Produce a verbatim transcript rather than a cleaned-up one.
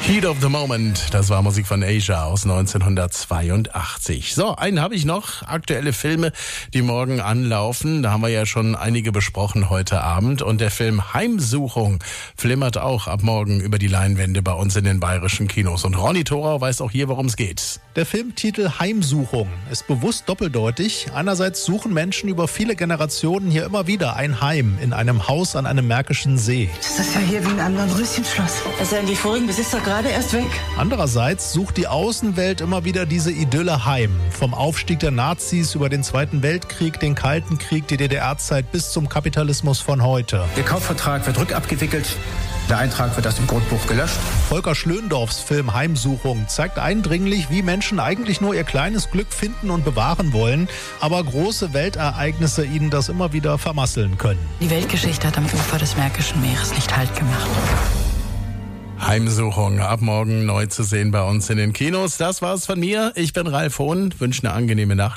Heat of the Moment, das war Musik von Asia aus neunzehnhundertzweiundachtzig. So, einen habe ich noch, aktuelle Filme, die morgen anlaufen. Da haben wir ja schon einige besprochen heute Abend. Und der Film Heimsuchung flimmert auch ab morgen über die Leinwände bei uns in den bayerischen Kinos. Und Ronny Thorau weiß auch hier, worum es geht. Der Filmtitel Heimsuchung ist bewusst doppeldeutig. Einerseits suchen Menschen über viele Generationen hier immer wieder ein Heim in einem Haus an einem märkischen See. Das ist ja hier wie ein anderes Röschenschloss. Da sind die vorigen Besitzer gerade erst weg. Andererseits sucht die Außenwelt immer wieder diese Idylle heim. Vom Aufstieg der Nazis über den Zweiten Weltkrieg, den Kalten Krieg, die D D R-Zeit bis zum Kapitalismus von heute. Der Kaufvertrag wird rückabgewickelt. Der Eintrag wird aus dem Grundbuch gelöscht. Volker Schlöndorffs Film Heimsuchung zeigt eindringlich, wie Menschen eigentlich nur ihr kleines Glück finden und bewahren wollen, aber große Weltereignisse ihnen das immer wieder vermasseln können. Die Weltgeschichte hat am Ufer des Märkischen Meeres nicht Halt gemacht. Heimsuchung ab morgen neu zu sehen bei uns in den Kinos. Das war's von mir. Ich bin Ralf Hohn. Wünsche eine angenehme Nacht.